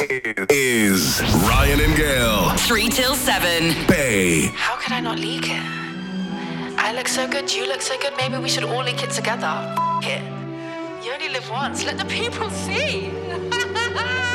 is Ryan and Gail. 3 till 7. Bay. How could I not leak it? I look so good, you look so good, maybe we should all link it together. F it. You only live once, let the people see.